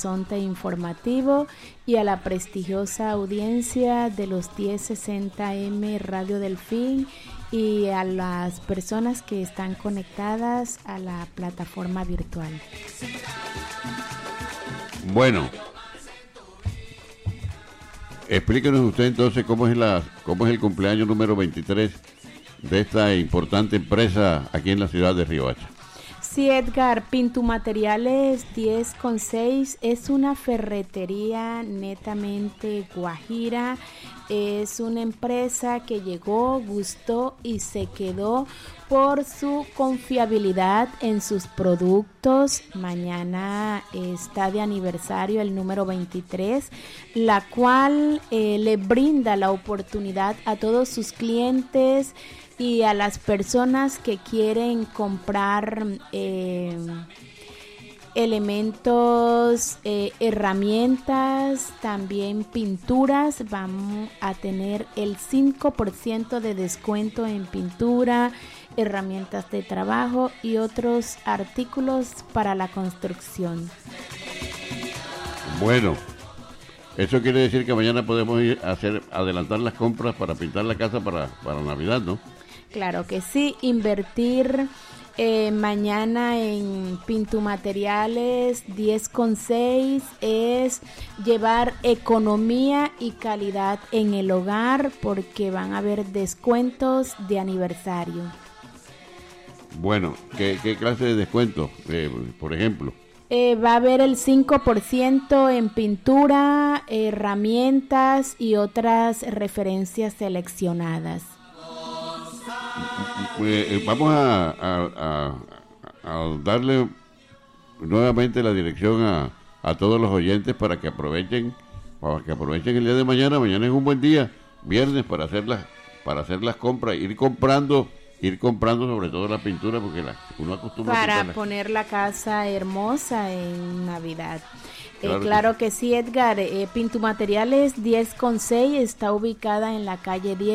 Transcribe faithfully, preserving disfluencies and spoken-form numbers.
Horizonte Informativo y a la prestigiosa audiencia de los diez sesenta eme Radio Delfín y a las personas que están conectadas a la plataforma virtual. Bueno, explíquenos usted entonces cómo es la cómo es el cumpleaños número veintitrés de esta importante empresa aquí en la ciudad de Riohacha. Sí, Edgar, Pintumateriales diez con seis es una ferretería netamente guajira. Es una empresa que llegó, gustó y se quedó por su confiabilidad en sus productos. Mañana está de aniversario el número veintitrés, la cual eh, le brinda la oportunidad a todos sus clientes y a las personas que quieren comprar eh, elementos, eh, herramientas, también pinturas. Vamos a tener el cinco por ciento de descuento en pintura, herramientas de trabajo y otros artículos para la construcción. Bueno, eso quiere decir que mañana podemos ir a hacer adelantar las compras para pintar la casa para, para Navidad, ¿no? Claro que sí, invertir eh, mañana en Pintumateriales diez con seis es llevar economía y calidad en el hogar porque van a haber descuentos de aniversario. Bueno, ¿qué, qué clase de descuento, eh, por ejemplo? Eh, va a haber el cinco por ciento en pintura, herramientas y otras referencias seleccionadas. Pues vamos a, a, a, a darle nuevamente la dirección a, a todos los oyentes para que aprovechen para que aprovechen el día de mañana. Mañana es un buen día, viernes, para hacer las para hacer las compras, ir comprando ir comprando sobre todo la pintura porque la, uno acostumbra para a poner la casa hermosa en Navidad. Claro, eh, claro que sí, Edgar. eh, Pintumateriales diez con seis está ubicada en la calle diez